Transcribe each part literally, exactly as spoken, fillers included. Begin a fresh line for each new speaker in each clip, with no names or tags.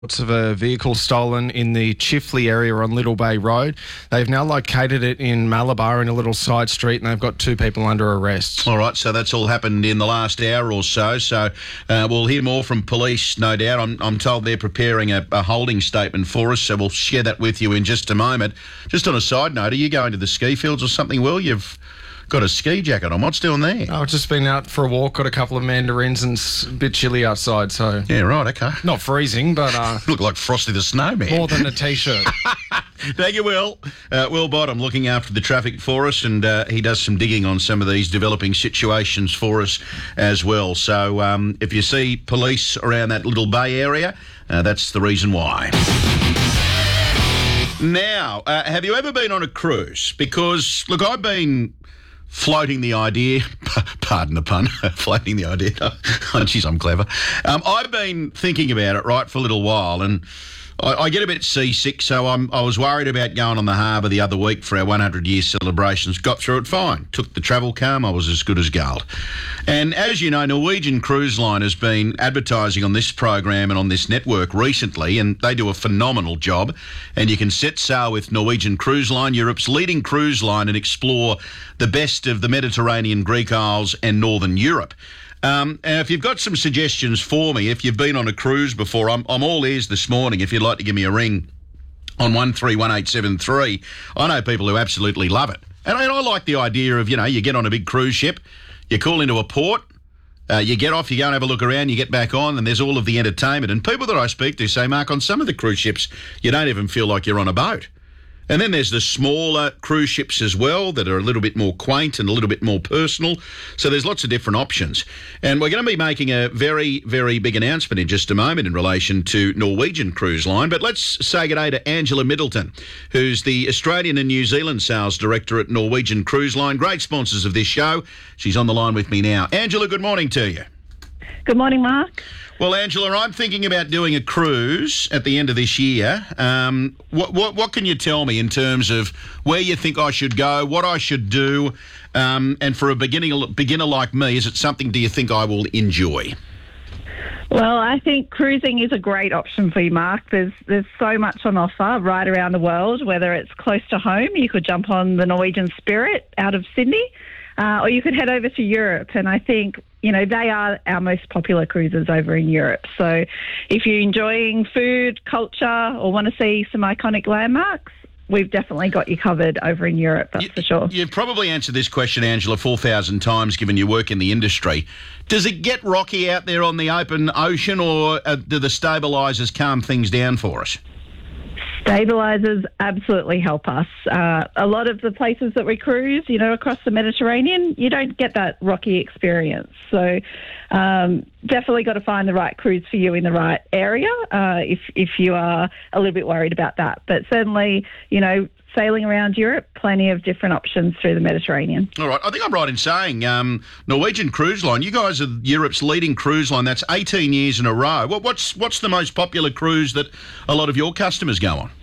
Reports of a vehicle stolen in the Chifley area on Little Bay Road. They've now located it in Malabar in a little side street, and they've got two people under arrest.
All right, so that's all happened in the last hour or so. So uh, we'll hear more from police, no doubt. I'm, I'm told they're preparing a, a holding statement for us, so we'll share that with you in just a moment. Just on a side note, are you going to the ski fields or something, Will? You've got a ski jacket on. What's doing there?
I've just been out for a walk, got a couple of mandarins, and it's a bit chilly outside, so...
Yeah, right, okay.
Not freezing, but... Uh,
Look like Frosty the Snowman.
More than a T-shirt.
Thank you, Will. Uh, Will Bottom looking after the traffic for us, and uh, he does some digging on some of these developing situations for us as well. So um, if you see police around that Little Bay area, uh, that's the reason why. Now, uh, have you ever been on a cruise? Because, look, I've been... floating the idea, pardon the pun, floating the idea. Oh, geez, I'm clever. Um, I've been thinking about it, right, for a little while, and I, I get a bit seasick, so I'm, I was worried about going on the harbour the other week for our one hundred year celebrations. Got through it fine. Took the travel calm. I was as good as gold. And as you know, Norwegian Cruise Line has been advertising on this program and on this network recently, and they do a phenomenal job. And you can set sail with Norwegian Cruise Line, Europe's leading cruise line, and explore the best of the Mediterranean, Greek Isles and Northern Europe. Um, and if you've got some suggestions for me, if you've been on a cruise before, I'm, I'm all ears this morning if you'd like to give me a ring on one three one eight seven three. I know people who absolutely love it. And I, and I like the idea of, you know, you get on a big cruise ship, you call into a port, uh, you get off, you go and have a look around, you get back on, and there's all of the entertainment. And people that I speak to say, Mark, on some of the cruise ships, you don't even feel like you're on a boat. And then there's the smaller cruise ships as well that are a little bit more quaint and a little bit more personal. So there's lots of different options. And we're going to be making a very, very big announcement in just a moment in relation to Norwegian Cruise Line. But let's say good day to Angela Middleton, who's the Australian and New Zealand Sales Director at Norwegian Cruise Line. Great sponsors of this show. She's on the line with me now. Angela, good morning to you.
Good morning, Mark.
Well, Angela, I'm thinking about doing a cruise at the end of this year. Um, what, what, what can you tell me in terms of where you think I should go, what I should do, um, and for a beginning, beginner like me, is it something do you think I will enjoy?
Well, I think cruising is a great option for you, Mark. There's there's so much on offer right around the world, whether it's close to home, you could jump on the Norwegian Spirit out of Sydney, uh, or you could head over to Europe. And I think, you know, they are our most popular cruises over in Europe. So if you're enjoying food, culture, or want to see some iconic landmarks, we've definitely got you covered over in Europe, that's
you,
for sure.
You've probably answered this question, Angela, four thousand times, given your work in the industry. Does it get rocky out there on the open ocean, or uh, do the stabilisers calm things down for us?
Stabilisers absolutely help us. Uh, a lot of the places that we cruise, you know, across the Mediterranean, you don't get that rocky experience. So um, definitely got to find the right cruise for you in the right area uh, if, if you are a little bit worried about that. But certainly, you know, sailing around Europe, plenty of different options through the Mediterranean.
All right. I think I'm right in saying um, Norwegian Cruise Line, you guys are Europe's leading cruise line. That's eighteen years in a row. What, what's, what's the most popular cruise that a lot of your customers go on?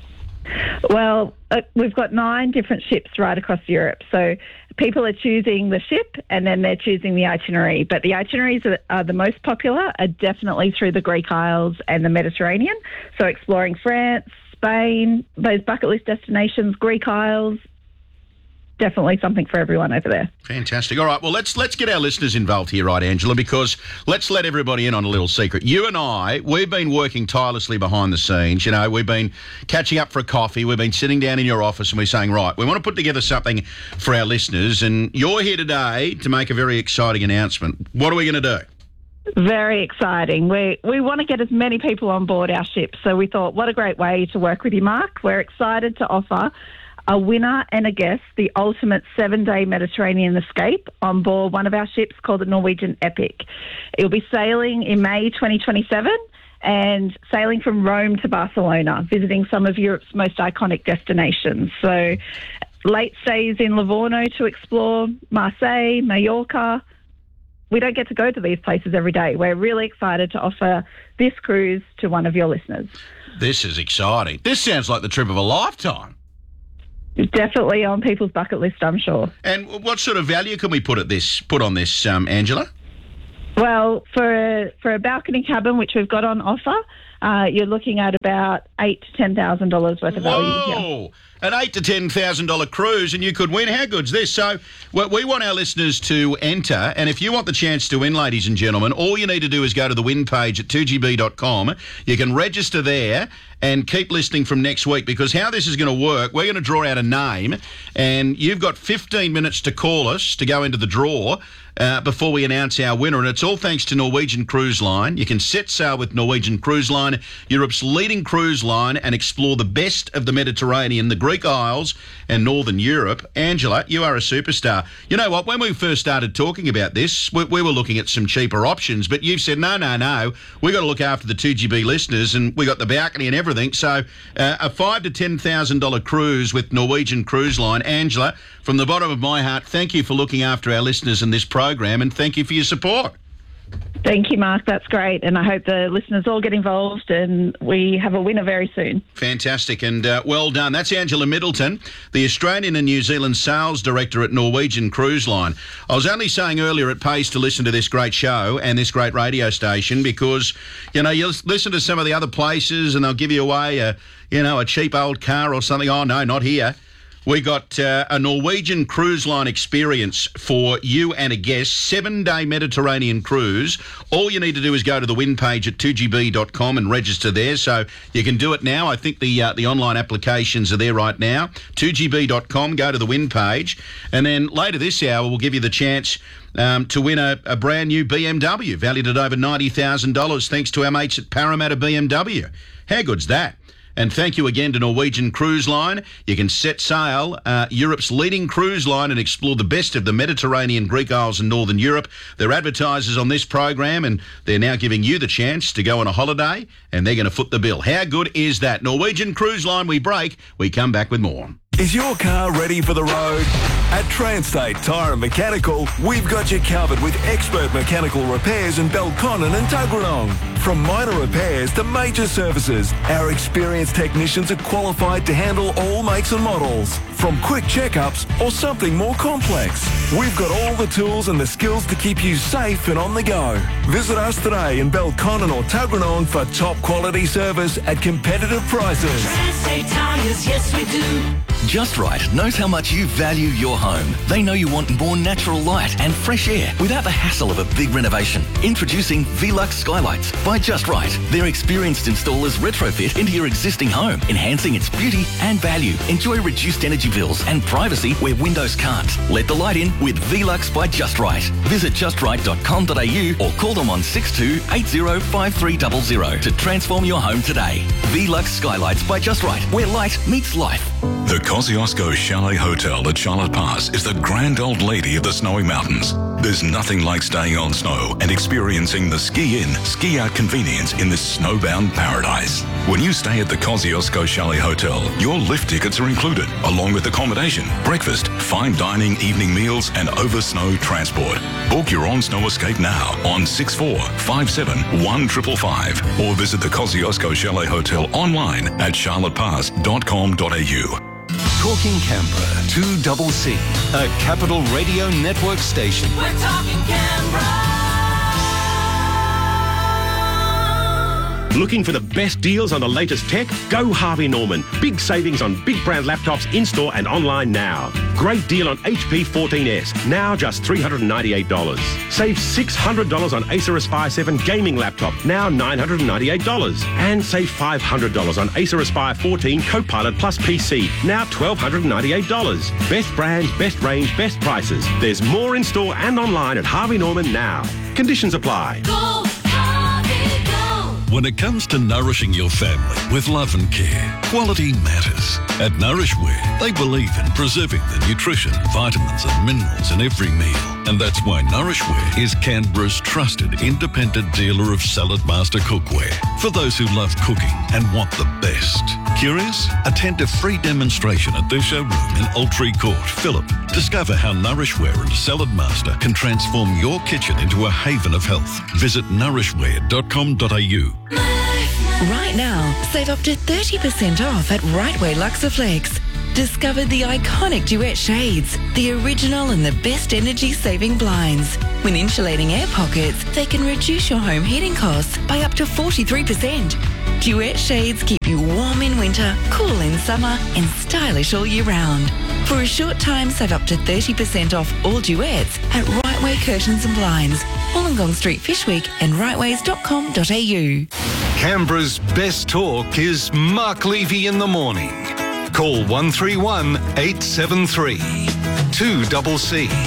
Well, uh, we've got nine different ships right across Europe. So people are choosing the ship and then they're choosing the itinerary. But the itineraries that are the most popular are definitely through the Greek Isles and the Mediterranean. So exploring France, Spain, those bucket list destinations, Greek Isles, definitely something for everyone over there.
Fantastic. All right, well, let's let's get our listeners involved here, right, Angela, because let's let everybody in on a little secret. You and I, we've been working tirelessly behind the scenes. You know, we've been catching up for a coffee. We've been sitting down in your office and we're saying, right, we want to put together something for our listeners, and you're here today to make a very exciting announcement. What are we going to do?
Very exciting. We we want to get as many people on board our ship. So we thought, what a great way to work with you, Mark. We're excited to offer a winner and a guest the ultimate seven-day Mediterranean escape on board one of our ships called the Norwegian Epic. It'll be sailing in May twenty twenty-seven and sailing from Rome to Barcelona, visiting some of Europe's most iconic destinations. So late stays in Livorno to explore, Marseille, Mallorca. We don't get to go to these places every day. We're really excited to offer this cruise to one of your listeners.
This is exciting. This sounds like the trip of a lifetime.
Definitely on people's bucket list, I'm sure.
And what sort of value can we put at this? Put on this, um, Angela?
Well, for a, for a balcony cabin, which we've got on offer, uh, you're looking at about eight to ten thousand dollars worth of value here.
Whoa! An eight to ten thousand dollar cruise, and you could win. How good's this? So we we want our listeners to enter, and if you want the chance to win, ladies and gentlemen, all you need to do is go to the win page at two G B dot com. You can register there and keep listening from next week, because how this is going to work, we're going to draw out a name, and you've got fifteen minutes to call us to go into the draw uh, before we announce our winner. And it's all thanks to Norwegian Cruise Line. You can set sail with Norwegian Cruise Line, Europe's leading cruise line, and explore the best of the Mediterranean, the Greek Isles and Northern Europe. Angela, you are a superstar. You know what? When we first started talking about this, we, we were looking at some cheaper options, but you've said, no, no, no, we've got to look after the two G B listeners, and we got the balcony and everything. So uh, a five to ten thousand dollar cruise with Norwegian Cruise Line. Angela, from the bottom of my heart, thank you for looking after our listeners in this program, and thank you for your support.
Thank you, Mark. That's great. And I hope the listeners all get involved and we have a winner very soon.
Fantastic. And uh, well done. That's Angela Middleton, the Australian and New Zealand Sales Director at Norwegian Cruise Line. I was only saying earlier it pays to listen to this great show and this great radio station because, you know, you listen to some of the other places and they'll give you away a, you know, a cheap old car or something. Oh, no, not here. We got uh, a Norwegian Cruise Line experience for you and a guest, seven-day Mediterranean cruise. All you need to do is go to the win page at two G B dot com and register there. So you can do it now. I think the uh, the online applications are there right now. two G B dot com, go to the win page. And then later this hour, we'll give you the chance um, to win a, a brand new B M W valued at over ninety thousand dollars thanks to our mates at Parramatta B M W. How good's that? And thank you again to Norwegian Cruise Line. You can set sail, uh, Europe's leading cruise line, and explore the best of the Mediterranean, Greek Isles and Northern Europe. They're advertisers on this program, and they're now giving you the chance to go on a holiday, and they're going to foot the bill. How good is that? Norwegian Cruise Line, we break. We come back with more.
Is your car ready for the road? At Transtate Tyre and Mechanical, we've got you covered with expert mechanical repairs in Belconnen and Tuggeranong. From minor repairs to major services, our experienced technicians are qualified to handle all makes and models. From quick checkups or something more complex, we've got all the tools and the skills to keep you safe and on the go. Visit us today in Belconnen or Tuggeranong for top quality service at competitive prices.
Transtate Tyres, yes we do.
Just Right knows how much you value your home. They know you want more natural light and fresh air without the hassle of a big renovation. Introducing Velux Skylights by Just Right. Their experienced installers retrofit into your existing home, enhancing its beauty and value. Enjoy reduced energy bills and privacy where windows can't. Let the light in with Velux by Just Right. Visit just right dot com dot a u or call them on six two eight zero five three zero zero to transform your home today. Velux Skylights by Just Right, where light meets life.
The Kosciuszko Chalet Hotel at Charlotte Pass is the grand old lady of the snowy mountains. There's nothing like staying on snow and experiencing the ski-in, ski-out convenience in this snowbound paradise. When you stay at the Kosciuszko Chalet Hotel, your lift tickets are included, along with accommodation, breakfast, fine dining, evening meals, and over-snow transport. Book your own snow escape now on six four five seven one five five five or visit the Kosciuszko Chalet Hotel online at charlotte pass dot com dot a u.
Talking Canberra, two C C, a Capital Radio Network station.
We're talking Canberra.
Looking for the best deals on the latest tech? Go Harvey Norman. Big savings on big brand laptops in-store and online now. Great deal on H P fourteen S, now just three hundred ninety-eight dollars. Save six hundred dollars on Acer Aspire seven gaming laptop, now nine hundred ninety-eight dollars. And save five hundred dollars on Acer Aspire fourteen Copilot Plus P C, now one thousand two hundred ninety-eight dollars. Best brands, best range, best prices. There's more in-store and online at Harvey Norman now. Conditions apply.
Go, Harvey, go.
When it comes to nourishing your family with love and care, quality matters. At Nourishware, they believe in preserving the nutrition, vitamins and minerals in every meal. And that's why Nourishware is Canberra's trusted independent dealer of Salad Master cookware for those who love cooking and want the best. Curious? Attend a free demonstration at their showroom in Altree Court, Phillip. Discover how Nourishware and Salad Master can transform your kitchen into a haven of health. Visit nourishware dot com dot a u.
Right now, save up to thirty percent off at Rightway Luxaflex. Discover the iconic duet shades, the original and the best energy-saving blinds. When insulating air pockets, they can reduce your home heating costs by up to forty-three percent. Duet shades keep you warm in winter, cool in summer, and stylish all year round. For a short time, save up to thirty percent off all duets at Rightway Curtains and Blinds, Wollongong Street, Fishwick, and rightways dot com dot a u.
Canberra's best talk is Mark Levy in the morning. Call one three one eight seven three two C C.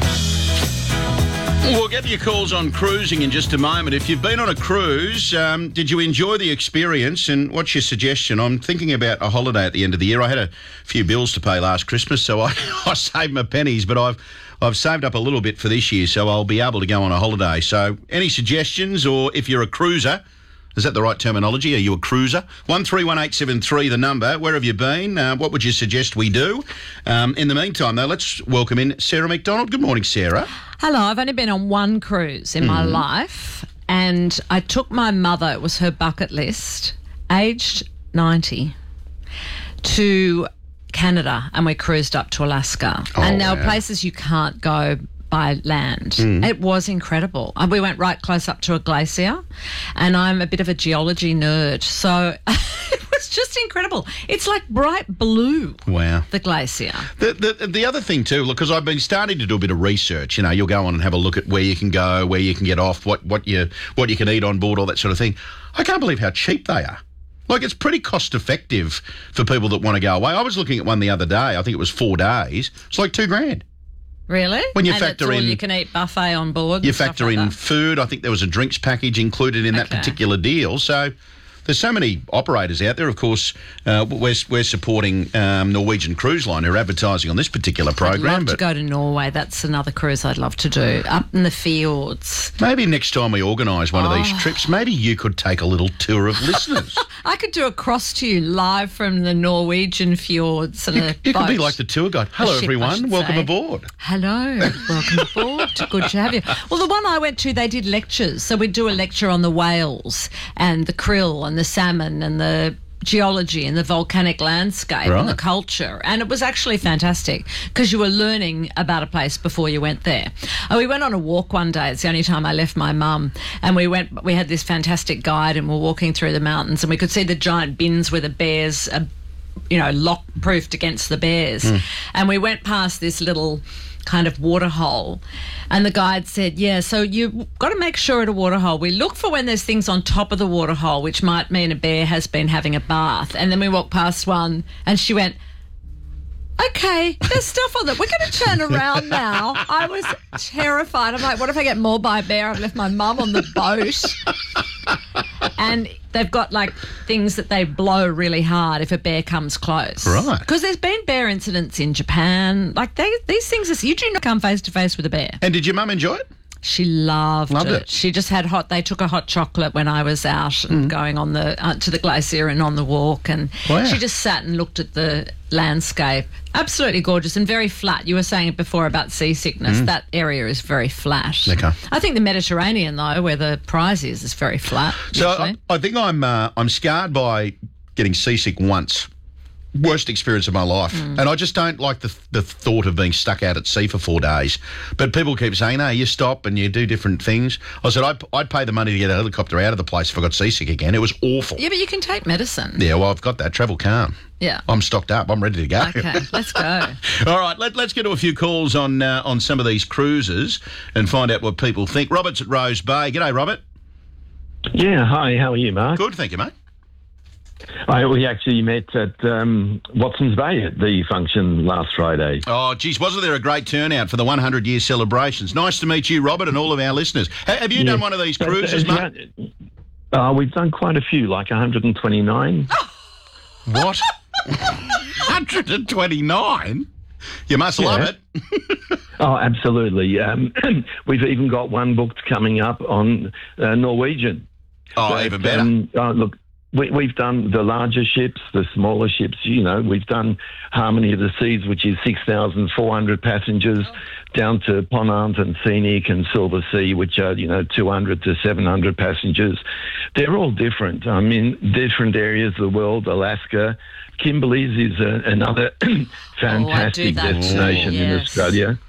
We'll get your calls on cruising in just a moment. If you've been on a cruise, um, did you enjoy the experience, and what's your suggestion? I'm thinking about a holiday at the end of the year. I had a few bills to pay last Christmas, so I, I saved my pennies, but I've I've saved up a little bit for this year, so I'll be able to go on a holiday. So any suggestions, or if you're a cruiser, is that the right terminology? Are you a cruiser? one three one eight seven three, the number. Where have you been? Uh, what would you suggest we do? Um, in the meantime, though, let's welcome in Sarah McDonald. Good morning, Sarah.
Hello. I've only been on one cruise in mm. my life, and I took my mother, it was her bucket list, aged ninety, to Canada, and we cruised up to Alaska.
Oh,
and there
wow.
are places you can't go by land. Mm. It was incredible. And we went right close up to a glacier, and I'm a bit of a geology nerd, so it was just incredible. It's like bright blue.
Wow.
The glacier.
The, the the other thing too, look, because I've been starting to do a bit of research. You know, you'll go on and have a look at where you can go, where you can get off, what what you what you can eat on board, all that sort of thing. I can't believe how cheap they are. Like, it's pretty cost effective for people that want to go away. I was looking at one the other day. I think it was four days. It's like two grand.
Really?
When you
and
factor
it's all
in,
you can eat buffet on board.
You
and
factor
stuff like
in
that.
food. I think there was a drinks package included in that
Okay.
particular deal. So there's so many operators out there. Of course, uh, we're we're supporting um, Norwegian Cruise Line, who are advertising on this particular program.
I'd love
but
to go to Norway. That's another cruise I'd love to do. Up in the fjords.
maybe next time we organise one of these
Oh.
trips, maybe you could take a little tour of listeners.
I could do a cross to you live from the Norwegian fjords. And
You,
a
you could be
boat.
like the tour guide. Hello,
ship, I
everyone.
should
Welcome
say.
aboard.
Hello, welcome aboard. Good to have you. Well, the one I went to, they did lectures. So we'd do a lecture on the whales and the krill and the salmon and the geology and the volcanic landscape
Right.
and the culture. And it was actually fantastic because you were learning about a place before you went there. And we went on a walk one day. It's the only time I left my mum. And we went, we had this fantastic guide, and we're walking through the mountains, and we could see the giant bins where the bears are, you know, lock-proofed against the bears.
Mm.
And we went past this little kind of waterhole, and the guide said, yeah, so you've got to make sure at a waterhole, we look for when there's things on top of the waterhole, which might mean a bear has been having a bath. And then we walked past one, and she went, okay, there's stuff on that. We're going to turn around now. I was terrified. I'm like, what if I get mauled by a bear? I've left my mum on the boat. And they've got, like, things that they blow really hard if a bear comes close.
Right.
Because there's been bear incidents in Japan. Like, they, these things, are, you do not come face to face with a bear.
And did your mum enjoy it?
She loved,
Loved
it.
it.
She just had hot. They took a hot chocolate when I was out and going on the uh, to the glacier and on the walk, and
Wow.
she just sat and looked at the landscape. Absolutely gorgeous and very flat. You were saying it before about seasickness.
Mm.
That area is very flat.
Okay.
I think the Mediterranean, though, where the prize is, is very flat.
So
usually.
I, I think I'm uh, I'm scarred by getting seasick once. Worst experience of my life.
Mm.
And I just don't like the the thought of being stuck out at sea for four days. But people keep saying, no, you stop and you do different things. I said, I'd, I'd pay the money to get a helicopter out of the place if I got seasick again. It was awful.
Yeah, but you can take medicine.
Yeah, well, I've got that. Travel calm.
Yeah.
I'm stocked up. I'm ready to go.
Okay, let's go.
All right, let, let's get to a few calls on uh, on some of these cruises and find out what people think. Robert's at Rose Bay. G'day, Robert.
Yeah, hi, how are you, Mark?
Good, thank you, mate.
I, we actually met at um, Watson's Bay at the function last Friday.
Oh, geez, wasn't there a great turnout for the one hundred year celebrations? Nice to meet you, Robert, and all of our listeners. Ha- have you
Yeah.
done one of these cruises,
Uh,
mate?
Uh, we've done quite a few, like one hundred twenty-nine.
What? one hundred twenty-nine? You must
Yeah.
love it.
Oh, absolutely. Um, we've even got one booked coming up on uh, Norwegian.
Oh,
But,
even better.
Um, uh, look, we, we've done the larger ships, the smaller ships. You know, we've done Harmony of the Seas, which is six thousand four hundred passengers, down to Ponant and Scenic and Silver Sea, which are, you know, two hundred to seven hundred passengers. They're all different. I mean, different areas of the world. Alaska, Kimberley's is a, another fantastic
that too,
destination in
yes.
Australia.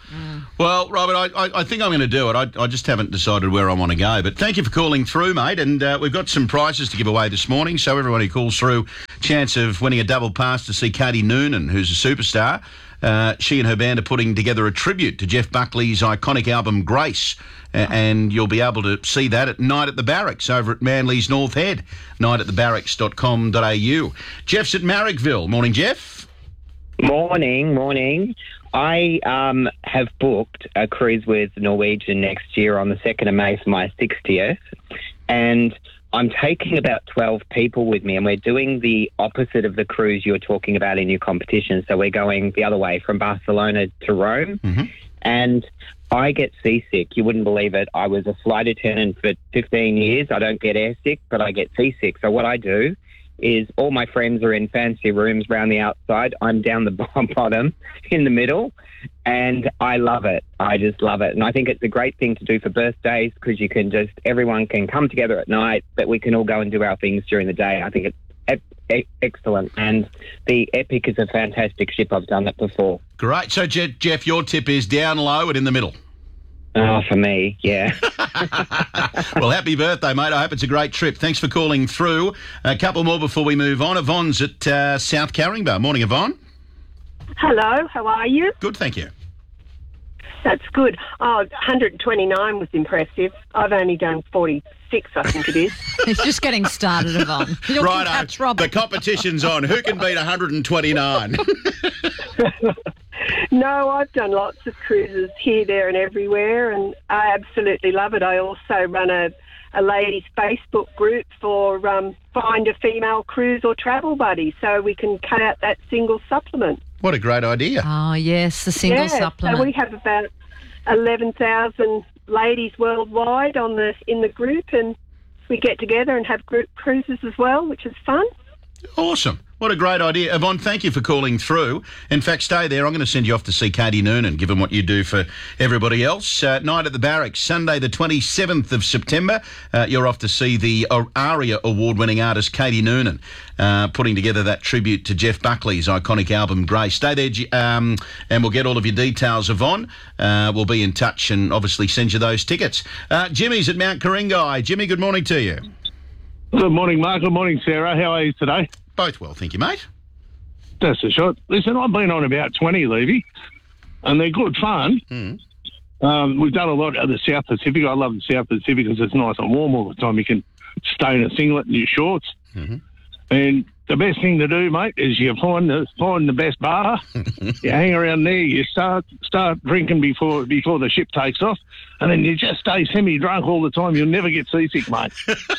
Well, Robert, I, I, I think I'm going to do it. I, I just haven't decided where I want to go. But thank you for calling through, mate. And uh, we've got some prizes to give away this morning. So everyone who calls through, chance of winning a double pass to see Katie Noonan, who's a superstar. Uh, she and her band are putting together a tribute to Jeff Buckley's iconic album Grace, uh, and you'll be able to see that at Night at the Barracks over at Manly's North Head, night at the barracks dot com dot a u. Jeff's at Marrickville. Morning, Jeff.
Morning, morning. I um, have booked a cruise with Norwegian next year on the second of May for my sixtieth, and I'm taking about twelve people with me, and we're doing the opposite of the cruise you were talking about in your competition. So we're going the other way from Barcelona to Rome,
mm-hmm.
and I get seasick. You wouldn't believe it. I was a flight attendant for fifteen years. I don't get airsick, but I get seasick. So what I do is all my friends are in fancy rooms around the outside. I'm down the bottom in the middle, and I love it. I just love it. And I think it's a great thing to do for birthdays because you can just, everyone can come together at night, but we can all go and do our things during the day. I think it's e- e- excellent. And the Epic is a fantastic ship. I've done it before.
Great. So, Je- Jeff, your tip is down low and in the middle.
Oh, for me, yeah.
Well, happy birthday, mate. I hope it's a great trip. Thanks for calling through. A couple more before we move on. Yvonne's at uh, South Caringbah. Morning, Yvonne.
Hello, how are you?
Good, thank you.
That's good. Oh, one hundred twenty-nine was impressive. I've only done forty-six, I think it is.
It's just getting started, Yvonne. You'll
Righto.
catch Robert.
The competition's on. Who can beat one hundred twenty-nine?
No, I've done lots of cruises here, there and everywhere, and I absolutely love it. I also run a, a ladies' Facebook group for um, Find a Female Cruise or Travel Buddy, so we can cut out that single supplement.
What a great idea.
Oh, yes, the single
yeah,
supplement.
So we have about eleven thousand ladies worldwide on the in the group, and we get together and have group cruises as well, which is fun.
Awesome. What a great idea. Yvonne, thank you for calling through. In fact, stay there. I'm going to send you off to see Katie Noonan, given what you do for everybody else. Uh, Night at the Barracks, Sunday the twenty-seventh of September. Uh, you're off to see the ARIA award-winning artist Katie Noonan, uh, putting together that tribute to Jeff Buckley's iconic album Grace. Stay there, um, and we'll get all of your details, Yvonne. Uh, we'll be in touch and obviously send you those tickets. Uh, Jimmy's at Mount Karingai. Jimmy, good morning to you.
Good morning, Mark. Good morning, Sarah. How are you today?
Both well, thank you, mate.
That's a shot. Listen, I've been on about twenty, Levy, and they're good fun.
Mm.
Um, we've done a lot of the South Pacific. I love the South Pacific because it's nice and warm all the time. You can stay in a singlet and your shorts.
Mm-hmm.
And the best thing to do, mate, is you find the find the best bar. You hang around there. You start start drinking before before the ship takes off, and then you just stay semi-drunk all the time. You'll never get seasick, mate.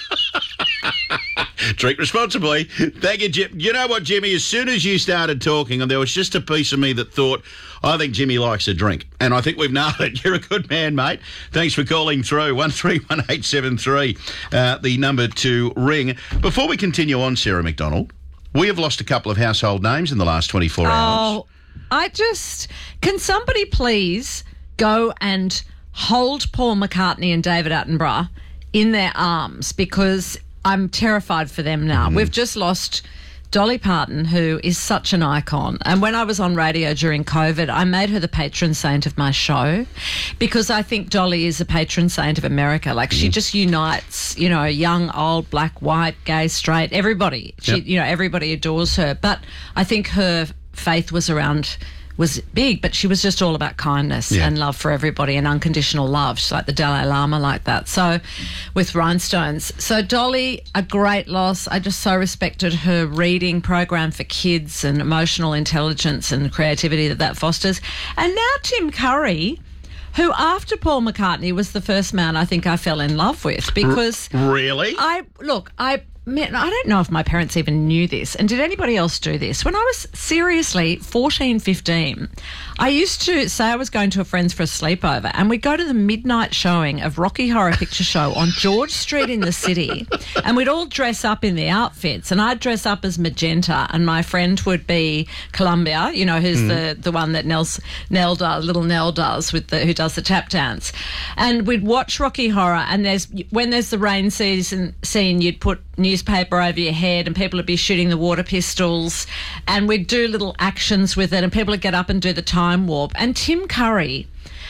Drink responsibly. Thank you, Jim. You know what, Jimmy? As soon as you started talking, and there was just a piece of me that thought, I think Jimmy likes a drink. And I think we've nailed it. You're a good man, mate. Thanks for calling through. one three one eight seven three, uh, the number to ring. Before we continue on, Sarah McDonald, we have lost a couple of household names in the last twenty-four hours.
Oh, I just... Can somebody please go and hold Paul McCartney and David Attenborough in their arms, because I'm terrified for them now. Mm. We've just lost Dolly Parton, who is such an icon. And when I was on radio during COVID, I made her the patron saint of my show, because I think Dolly is a patron saint of America. Like, she just unites, you know, young, old, black, white, gay, straight, everybody. She,
Yep.
you know, everybody adores her. But I think her faith was around... was big, but she was just all about kindness
Yeah.
and love for everybody and unconditional love. She's like the Dalai Lama like that. So with Rhinestones. So Dolly, a great loss. I just so respected her reading program for kids and emotional intelligence and creativity that that fosters. And now Tim Curry, who after Paul McCartney was the first man I think I fell in love with, because...
R- really?
I, look, I... Man, I don't know if my parents even knew this. And did anybody else do this? When I was seriously fourteen, fifteen, I used to say I was going to a friend's for a sleepover, and we'd go to the midnight showing of Rocky Horror Picture Show on George Street in the city, and we'd all dress up in the outfits, and I'd dress up as Magenta, and my friend would be Columbia, you know, who's
Mm.
the, the one that Nell's, Nell does, little Nell does, with the, who does the tap dance. And we'd watch Rocky Horror, and there's when there's the rain season scene, you'd put newspaper over your head and people would be shooting the water pistols, and we'd do little actions with it, and people would get up and do the time warp. And Tim Curry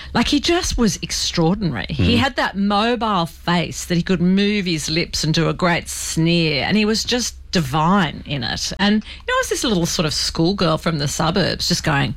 Like, he just was extraordinary.
Hmm.
He had that mobile face that he could move his lips and do a great sneer, and he was just divine in it. And, you know, I was this little sort of schoolgirl from the suburbs just going,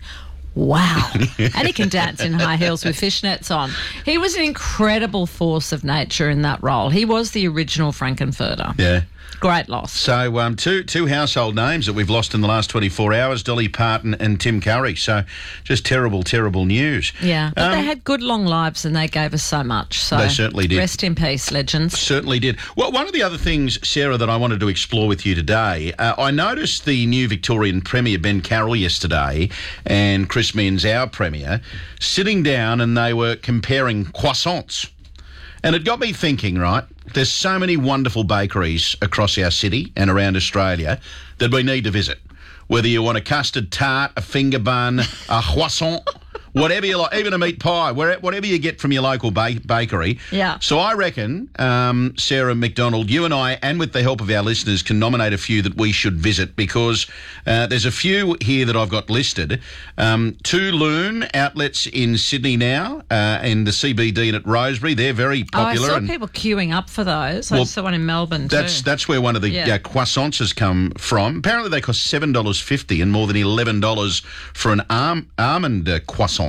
wow. And he can dance in high heels with fishnets on. He was an incredible force of nature in that role. He was the original Frankenfurter.
Yeah.
Great loss.
So um, two two household names that we've lost in the last twenty-four hours, Dolly Parton and Tim Curry. So just terrible, terrible news.
Yeah, but
Um,
they had good long lives and they gave us so much. So
They certainly did.
Rest in peace, legends.
Certainly did. Well, one of the other things, Sarah, that I wanted to explore with you today, uh, I noticed the new Victorian Premier, Ben Carroll, yesterday, and Chris Minns, our Premier, sitting down and they were comparing croissants. And it got me thinking, right, there's so many wonderful bakeries across our city and around Australia that we need to visit. Whether you want a custard tart, a finger bun, a croissant, whatever you like, even a meat pie, where- whatever you get from your local ba- bakery.
Yeah.
So I reckon, um, Sarah McDonald, you and I, and with the help of our listeners, can nominate a few that we should visit, because uh, there's a few here that I've got listed. Um, two Loon outlets in Sydney now, uh, in the C B D and at Rosebery. They're very popular.
Oh, I saw
and
people queuing up for those. I
Well,
saw one in Melbourne
that's
too.
that's where one of the
Yeah.
uh, croissants has come from. Apparently they cost seven dollars fifty and more than eleven dollars for an alm- almond uh, croissant.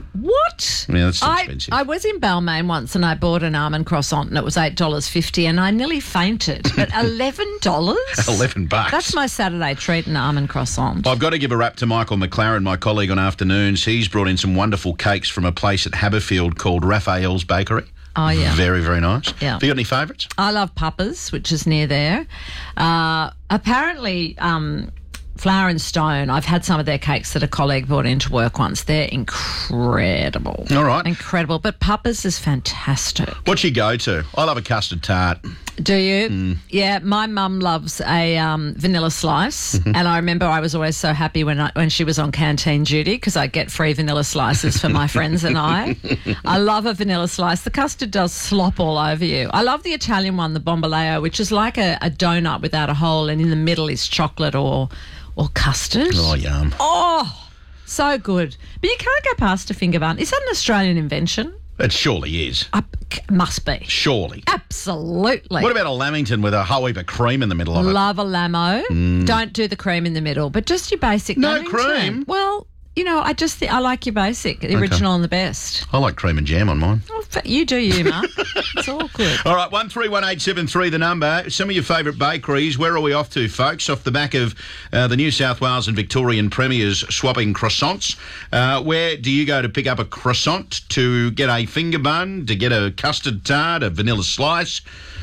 What?
Yeah, that's
I,
expensive.
I was in Balmain once and I bought an almond croissant and it was eight dollars fifty and I nearly fainted. But eleven dollars?
eleven bucks.
That's my Saturday treat, an almond croissant.
I've got to give a rap to Michael McLaren, my colleague on Afternoons. He's brought in some wonderful cakes from a place at Haberfield called Raphael's Bakery.
Oh, yeah.
Very, very nice.
Yeah.
Have you got any favourites?
I love Papa's, which is near there. Uh, apparently, um, Flower and Stone, I've had some of their cakes that a colleague brought into work once. They're incredible.
All right.
Incredible. But Papa's is fantastic.
What's your go-to? I love a custard tart.
Do you?
Mm.
Yeah, my mum loves a um, vanilla slice,
Mhm.
and I remember I was always so happy when I, when she was on canteen duty because I get free vanilla slices for my friends and I. I love a vanilla slice. The custard does slop all over you. I love the Italian one, the bomboleo, which is like a, a donut without a hole, and in the middle is chocolate or or custard.
Oh, yum.
Oh, so good. But you can't go past a finger bun. Is that an Australian invention?
It surely is.
Must be.
Surely.
Absolutely.
What about a Lamington with a whole heap of cream in the middle of it?
Love a Lamo.
Mm.
Don't do the cream in the middle, but just your basic.
No
Lamington.
cream?
Well, you know, I just think I like your basic, the original and the best.
I like cream and jam on mine.
Well, f- you do you, Mark. It's all good.
All right, one three one eight seven three the number. Some of your favourite bakeries. Where are we off to, folks? Off the back of uh, the New South Wales and Victorian Premiers swapping croissants. Uh, where do you go to pick up a croissant, to get a finger bun, to get a custard tart, a vanilla slice,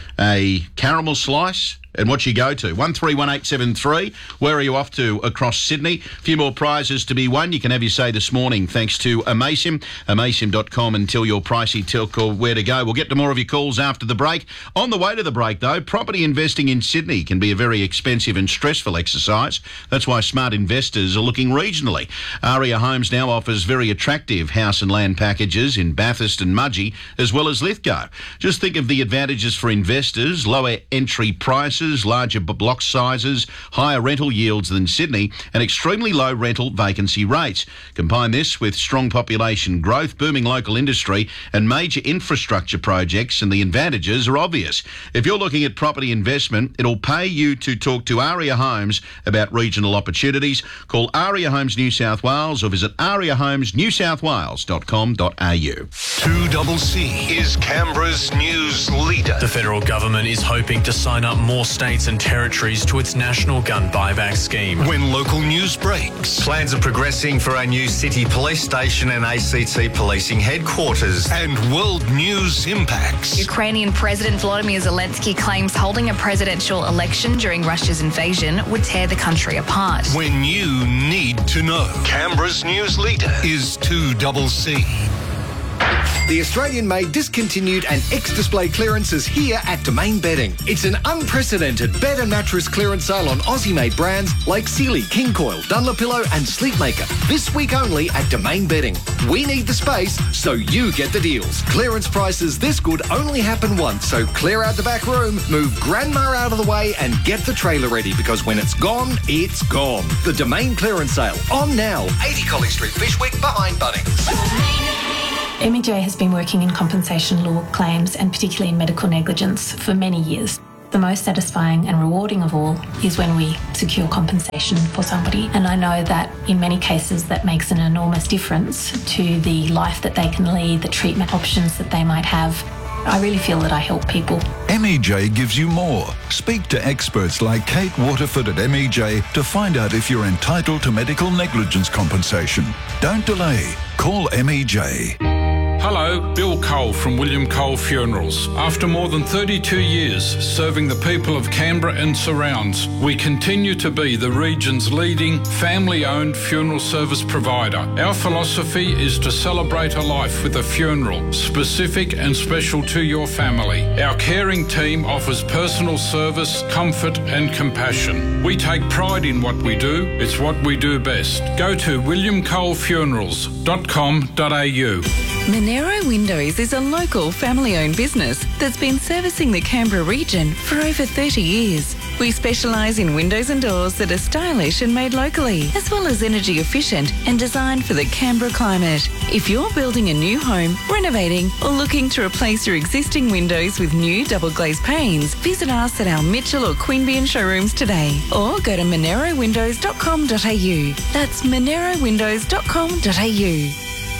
a caramel slice? And what you go to? one three one eight seven three. Where are you off to across Sydney? A few more prizes to be won. You can have your say this morning thanks to Amasim. Amasim dot com and tell your pricey telco where to go. We'll get to more of your calls after the break. On the way to the break, though, property investing in Sydney can be a very expensive and stressful exercise. That's why smart investors are looking regionally. Aria Homes now offers very attractive house and land packages in Bathurst and Mudgee, as well as Lithgow. Just think of the advantages for investors: lower entry prices, larger b- block sizes, higher rental yields than Sydney, and extremely low rental vacancy rates. Combine this with strong population growth, booming local industry, and major infrastructure projects, and the advantages are obvious. If you're looking at property investment, it'll pay you to talk to Aria Homes about regional opportunities. Call Aria Homes New South Wales or visit aria homes new south wales dot com dot a u.
two double C is Canberra's news leader.
The federal government is hoping to sign up more states and territories to its national gun buyback scheme.
When local news breaks.
Plans are progressing for a new city police station and A C T policing headquarters.
And world news impacts.
Ukrainian President Volodymyr Zelensky claims holding a presidential election during Russia's invasion would tear the country apart.
When you need to know. Canberra's news leader is two double C.
The Australian-made discontinued and ex-display clearance is here at Domain Bedding. It's an unprecedented bed and mattress clearance sale on Aussie-made brands like Sealy, King Coil, Dunlopillow and Sleepmaker. This week only at Domain Bedding. We need the space, so you get the deals. Clearance prices this good only happen once, so clear out the back room, move Grandma out of the way and get the trailer ready, because when it's gone, it's gone. The Domain clearance sale, on now. eighty Colley Street, Fishwick, behind Bunnings.
M E J has been working in compensation law claims and particularly in medical negligence for many years. The most satisfying and rewarding of all is when we secure compensation for somebody. And I know that in many cases that makes an enormous difference to the life that they can lead, the treatment options that they might have. I really feel that I help people.
M E J gives you more. Speak to experts like Kate Waterford at M E J to find out if you're entitled to medical negligence compensation. Don't delay. Call M E J.
Hello, Bill Cole from William Cole Funerals. After more than thirty-two years serving the people of Canberra and surrounds, we continue to be the region's leading family-owned funeral service provider. Our philosophy is to celebrate a life with a funeral, specific and special to your family. Our caring team offers personal service, comfort and compassion. We take pride in what we do. It's what we do best. Go to william cole funerals dot com dot a u.
Monero Windows is a local family-owned business that's been servicing the Canberra region for over thirty years. We specialise in windows and doors that are stylish and made locally, as well as energy efficient and designed for the Canberra climate. If you're building a new home, renovating or looking to replace your existing windows with new double glazed panes, visit us at our Mitchell or Queanbeyan showrooms today or go to monero windows dot com dot a u. That's monero windows dot com dot a u.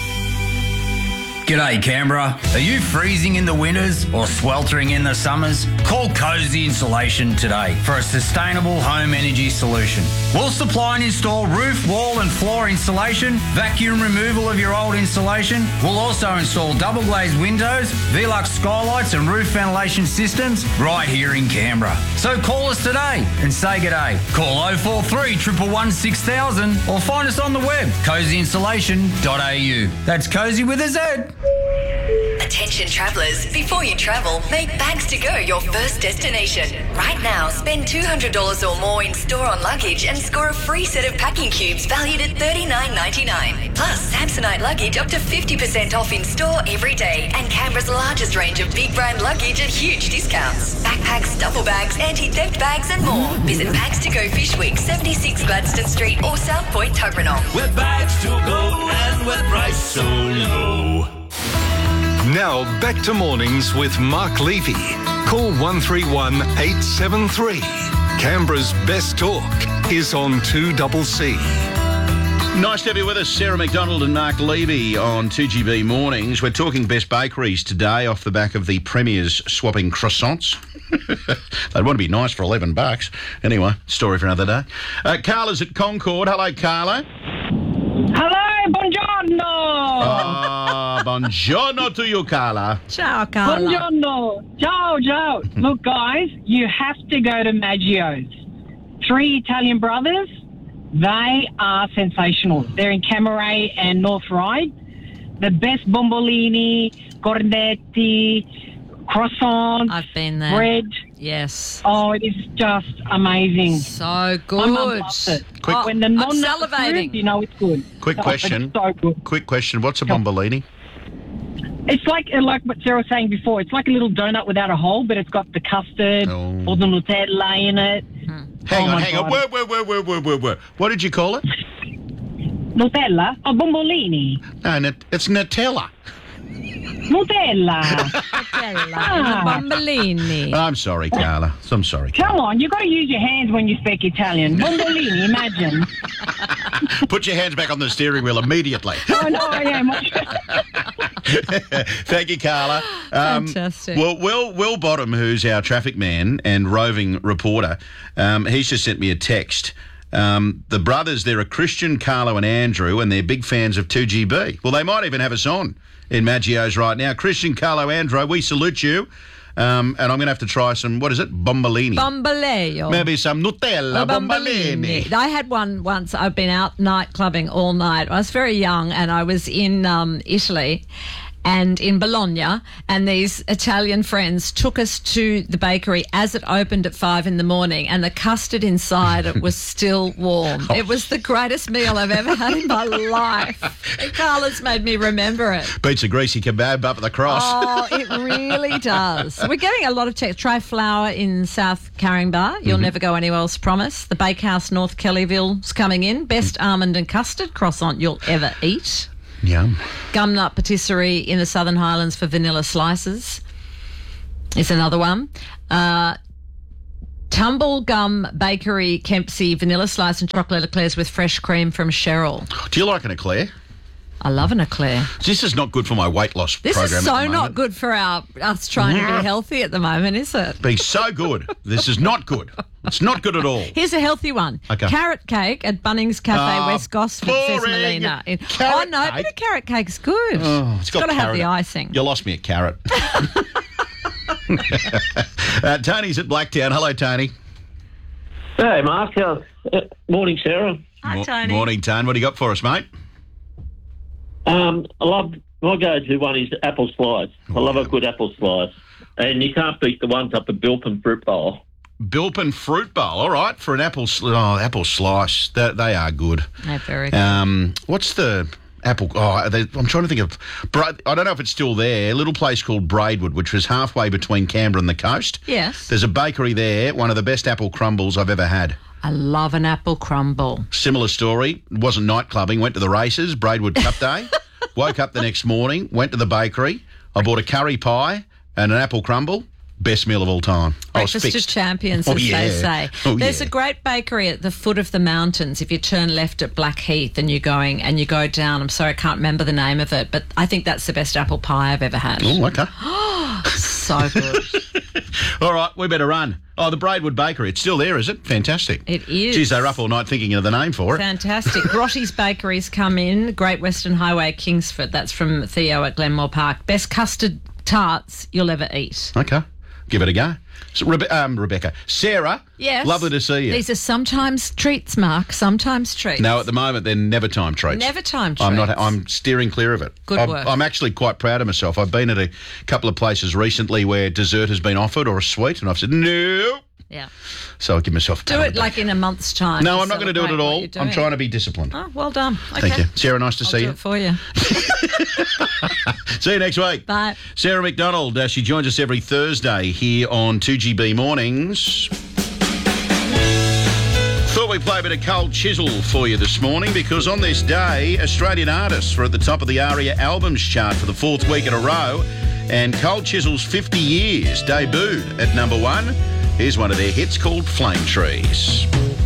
G'day Canberra. Are you freezing in the winters or sweltering in the summers? Call Cozy Insulation today for a sustainable home energy solution. We'll supply and install roof, wall and floor insulation, vacuum removal of your old insulation. We'll also install double glazed windows, Velux skylights and roof ventilation systems right here in Canberra. So call us today and say g'day. Call oh four three, one one one, six thousand or find us on the web, cozy insulation dot a u. That's Cozy with a Z.
Attention travellers, before you travel, make Bags to Go your first destination. Right now, spend two hundred dollars or more in store on luggage and score a free set of packing cubes valued at thirty-nine ninety-nine. Plus, Samsonite luggage up to fifty percent off in store every day and Canberra's largest range of big brand luggage at huge discounts. Backpacks, duffel bags, anti-theft bags and more. Visit Bags to Go Fish Week, seventy-six Gladstone Street or South Point, Tuggeranong.
With Bags to Go and with price so low.
Now back to mornings with Mark Levy. Call one three one, eight seven three. Canberra's best talk is on two C C.
Nice to have you with us, Sarah McDonald and Mark Levy on two G B Mornings. We're talking best bakeries today off the back of the Premier's swapping croissants. They'd want to be nice for eleven bucks. Anyway, story for another day. Uh, Carla's at Concord. Hello, Carla.
Hello, buongiorno.
Ah, buongiorno to you, Carla.
Ciao, Carla.
Buongiorno. Ciao, ciao. Look, guys, you have to go to Maggio's. Three Italian brothers. They are sensational. They're in Camaray and North Ryde. The best bombolini, cornetti, croissants.
I've been there.
Bread.
Yes.
Oh, it is just amazing.
So good.
My mum loves it.
Quick-
when the
I'm
non
salivating.
you know it's good.
Quick
Oh,
question.
It's so good.
Quick question. What's a bombolini?
It's like like what Sarah was saying before. It's like a little donut without a hole, but it's got the custard or the Nutella in it.
Hang
Oh,
on,
my
hang on.
God.
Whoa, whoa, whoa, whoa, whoa, whoa, whoa. What did you call it?
Nutella? Oh, bombolini.
No, nut- it's Nutella.
Nutella.
Nutella.
Ah.
Bombolini.
I'm sorry, Carla. I'm sorry.
Come on, you've got to use your hands when you speak Italian. Bombolini, imagine.
Put your hands back on the steering wheel immediately.
Oh, no, I am.
Thank you, Carla. Um,
Fantastic.
Well, Will, Will Bottom, who's our traffic man and roving reporter, um, he's just sent me a text. Um, the brothers, they're a Christian, Carlo and Andrew, and they're big fans of two G B. Well, they might even have us on in Maggio's right now. Christian, Carlo, Andrew, we salute you. Um, and I'm going to have to try some, what is it, bombolini.
Bomboleo.
Maybe some Nutella
A
bombolini.
I had one once. I've been out night clubbing all night. I was very young and I was in um, Italy and in Bologna, and these Italian friends took us to the bakery as it opened at five in the morning, and the custard inside it was still warm. It was the greatest meal I've ever had in my life. And Carla's made me remember it.
Beats a greasy kebab up at the cross.
Oh, it really does. We're getting a lot of text. Try Flour in South Caringbah. You'll
Mm-hmm.
never go anywhere else, promise. The Bakehouse North Kellyville's coming in. Best almond and custard croissant you'll ever eat.
Yum.
Gumnut Patisserie in the Southern Highlands for vanilla slices is another one. Uh, Tumble Gum Bakery, Kempsey, vanilla slice and chocolate eclairs with fresh cream from Cheryl.
Do you like an eclair?
I love an eclair.
This is not good for my weight loss
This
program
is so
at the
not
moment.
good for our us trying to be healthy at the moment, is it?
Be so good. This is not good. It's not good at all.
Here's a healthy one.
Okay.
Carrot cake at Bunnings Cafe,
Ah,
West Gosford, says
boring.
Melina. In-
Carrot
oh, no,
cake?
but a carrot cake's good.
Oh, it's got
got to have
carrot
the
in it.
icing.
You lost me at carrot. uh, Tony's at Blacktown. Hello, Tony.
Hey, Mark. Uh, uh, morning, Sarah.
Hi,
Mo-
Tony.
Morning, Tone. What do you got for us, mate?
Um, I love my go-to one is apple slice. I love a good apple slice, and you can't beat the ones up at Bilpin Fruit Bowl.
Bilpin Fruit Bowl. All right, for an apple sl- oh, apple slice. They, they are good.
They're very good.
Um, what's the apple? Oh, they, I'm trying to think of. Bra- I don't know if it's still there. A little place called Braidwood, which was halfway between Canberra and the coast.
Yes.
There's a bakery there. One of the best apple crumbles I've ever had.
I love an apple crumble.
Similar story. Wasn't night clubbing. Went to the races. Braidwood Cup Day. Woke up the next morning. Went to the bakery. I bought a curry pie and an apple crumble. Best meal of all time. I was
Breakfast of
fixed.
champions,
Oh,
as
yeah.
they say.
Oh,
There's
yeah.
a great bakery at the foot of the mountains. If you turn left at Blackheath and you're going and you go down, I'm sorry, I can't remember the name of it, but I think that's the best apple pie I've ever had.
Oh, okay.
So good.
All right, we better run. Oh, the Braidwood Bakery. It's still there, is it? Fantastic.
It is.
Geez, they're up all night thinking of the name for it.
Fantastic. Grotty's Bakeries come in. Great Western Highway, Kingsford. That's from Theo at Glenmore Park. Best custard tarts you'll ever eat.
Okay, give it a go. So, Rebe- um, Rebecca. Sarah.
Yes.
Lovely to see you.
These are sometimes treats, Mark. Sometimes treats.
No, at the moment they're never time treats.
Never time
I'm not.
treats.
I'm steering clear of it.
Good
I'm,
work.
I'm actually quite proud of myself. I've been at a couple of places recently where dessert has been offered or a sweet, and I've said no.
Yeah.
So I'll give myself a
Do
pat on
it
the
like in a month's time.
No, I'm not going to do it
celebrate
at
what
all.
you're doing.
I'm trying to be disciplined.
Oh, well done. Okay.
Thank you, Sarah. Nice to
I'll
see
do
you.
it for you.
See you next week.
Bye.
Sarah McDonald. Uh, she joins us every Thursday here on two G B Mornings. Thought we'd play a bit of Cold Chisel for you this morning because on this day, Australian artists were at the top of the ARIA Albums chart for the fourth week in a row, and Cold Chisel's fifty years debuted at number one. Here's one of their hits called Flame Trees.